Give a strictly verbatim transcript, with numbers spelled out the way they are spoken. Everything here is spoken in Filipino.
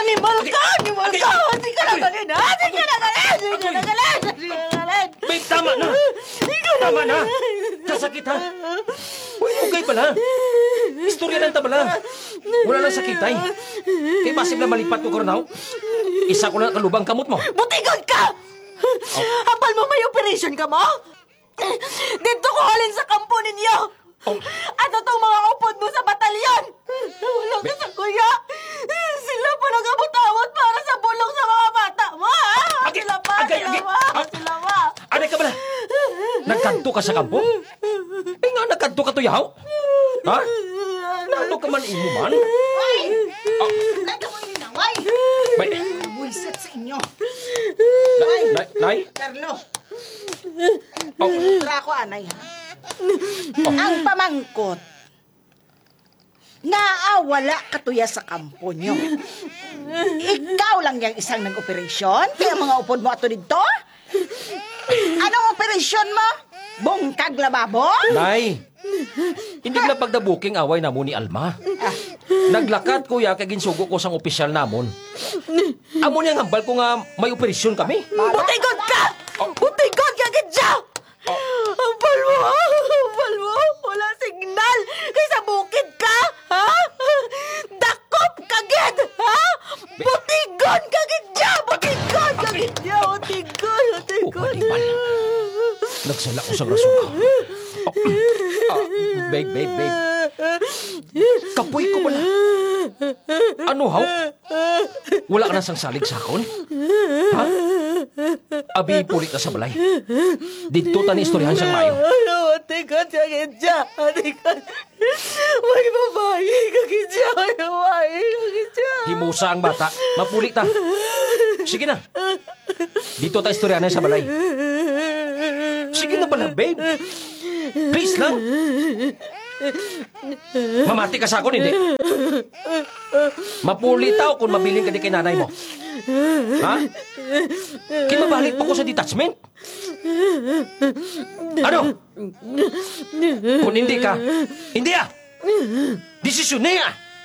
Animal ka! Animal ka! Hindi ka nagalin, ha? Hindi ka nagalin! Hindi ka nagalin! Hindi ka nagalin! Babe, tama na! Tama na! Kasakit, ha? Uy, okay pala. Istorya ng tabala. Wala nang sakitay. Kaya masib na malipat ko koronaw. Isa ko na kalubang kamot mo. Butigon ka! Oh. Hapal mo may operation ka mo? Dito ko halin sa kampo ninyo! Oh. At itong mga upod mo sa batalyon! Wala ka sa kuya! Sila pa nag-abot-awot para sa bulong sa mga bata mo, ha? Agay, sila pa, agay, sila agay. pa, Ah. sila pa! Aray ka ba na? Nagkanto ka sa kampo? Eh nga, nagkanto ka to, yaw? Ha? Nano ka man imo man? Ay! Oh. Nagawin niyo na, way! Bay, Buisit sa inyo. nay, nay, nay? Carlo, Oh. tara ko, anay, ha? Ang pamangkot, naawala katuya sa kampo nyo. Ikaw lang yung isang nag-operasyon? Kaya mga upod mo ato dito? Anong operasyon mo? Bungkag lababo? Nay, hindi na pagdabuking away na mo ni Alma. Naglakat kuya kay ginsugo ko sang opisyal namon. Amo niya hambal ko nga may operasyon kami. Butigon ka! Butigon ka, gidya! Hapal mo, ha? Hapal mo! Wala signal! Kaya sa bukid ka, ha? Dakop ka, gid! Ha? Butigon ka, gidya! Butigon ka, gidya! Butigon! Oh, Butigon! matibal. Nagsala ko sa rason ko. Oh. Ah, babe, babe, babe. Kapoy ko pala. Ano, haw? Wala ka na sang salig sa akon? Ha? Abi, pulit na sa balay. Dito tani istoryahan siyang mayo. Butigon ka, gidya! Butigon! May babae ka, gidya! May babae ka, gidya! Himusa ang bata. Mapulit ta. Sige na. Dito ta istoryahan sa balay. Sige na pala, babe. Please lang. Mamati ka sa akin, hindi? Mapulitaw kung mabiling ka di kay nanay mo. Ha? Kinabalik pa ko sa detachment. Ano? Kung hindi ka, hindi ah. Desisyon niya.